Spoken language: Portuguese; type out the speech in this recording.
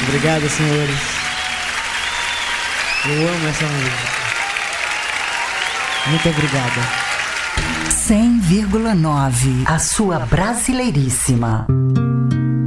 Obrigado, senhores. Eu amo essa música. Muito obrigada. 100,9, a sua brasileiríssima.